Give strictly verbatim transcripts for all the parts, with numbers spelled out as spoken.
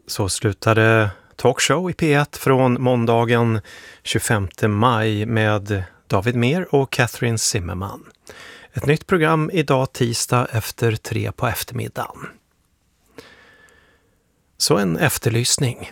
Så slutade Talkshow i P ett från måndagen tjugofemte maj med David Mer och Catherine Zimmerman. Ett nytt program idag tisdag efter tre på eftermiddagen. Så en efterlysning.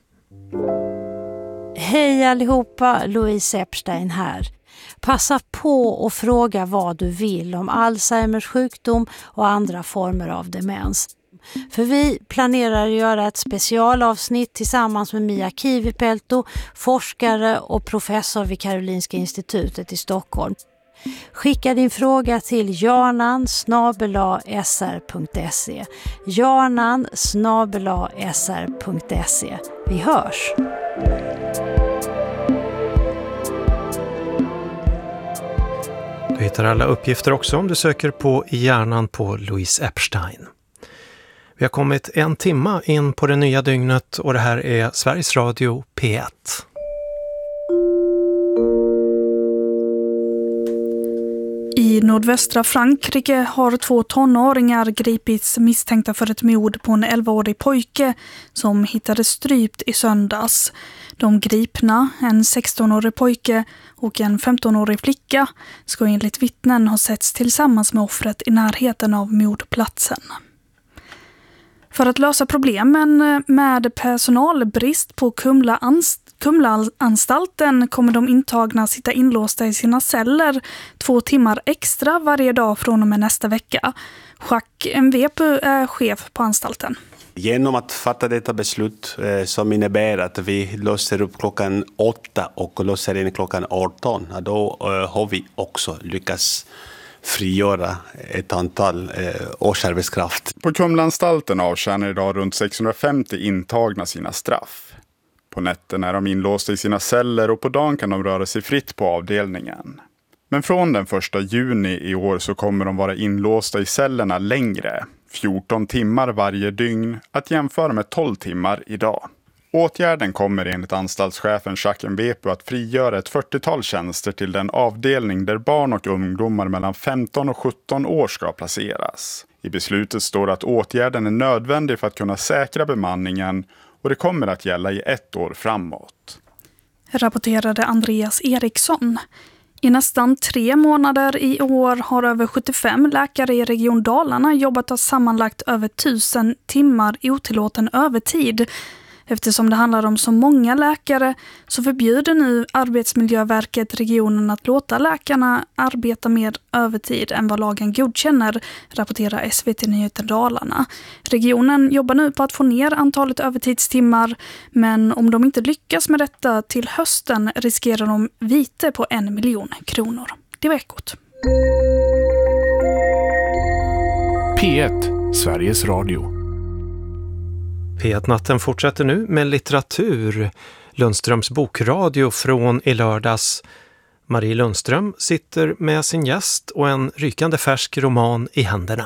Hej allihopa, Louise Epstein här. Passa på och fråga vad du vill om Alzheimers sjukdom och andra former av demens. För vi planerar att göra ett specialavsnitt tillsammans med Mia Kivipelto, forskare och professor vid Karolinska institutet i Stockholm. Skicka din fråga till jarnan snabel-a s r punkt se. jarnan snabel-a s r punkt se. Vi hörs! Du hittar alla uppgifter också om du söker på hjärnan på Louise Epstein. Vi har kommit en timma in på det nya dygnet och det här är Sveriges Radio P ett. I nordvästra Frankrike har två tonåringar gripits misstänkta för ett mord på en elvaårig pojke som hittades strypt i söndags. De gripna, en sextonårig pojke och en femtonårig flicka, ska enligt vittnen ha setts tillsammans med offret i närheten av mordplatsen. För att lösa problemen med personalbrist på Kumla anst- Kumla-anstalten kommer de intagna sitta inlåsta i sina celler två timmar extra varje dag från och med nästa vecka. Jacques Mvepu är chef på anstalten. Genom att fatta detta beslut eh, som innebär att vi låser upp klockan åtta och låser in klockan arton, då eh, har vi också lyckats frigöra ett antal eh, årsarbetskraft. På Kumlaanstalten avtjänar idag runt sexhundrafemtio intagna sina straff. På nätten är de inlåsta i sina celler och på dagen kan de röra sig fritt på avdelningen. Men från den första juni i år så kommer de vara inlåsta i cellerna längre, fjorton timmar varje dygn, att jämföra med tolv timmar idag. Åtgärden kommer enligt anstaltschefen Jacques Mvepu att frigöra ett fyrtiotal tjänster till den avdelning där barn och ungdomar mellan femton och sjutton år ska placeras. I beslutet står att åtgärden är nödvändig för att kunna säkra bemanningen och det kommer att gälla i ett år framåt. Rapporterade Andreas Eriksson. I nästan tre månader i år har över sjuttiofem läkare i Region Dalarna jobbat sammanlagt över tusen timmar otillåten övertid. Eftersom det handlar om så många läkare så förbjuder nu Arbetsmiljöverket regionen att låta läkarna arbeta mer övertid än vad lagen godkänner, rapporterar S V T-nyheten Dalarna. Regionen jobbar nu på att få ner antalet övertidstimmar, men om de inte lyckas med detta till hösten riskerar de vite på en miljon kronor. Det var Ekot. P ett, Sveriges Radio. P ett-natten fortsätter nu med litteratur. Lundströms bokradio från i lördags. Marie Lundström sitter med sin gäst och en rykande färsk roman i händerna.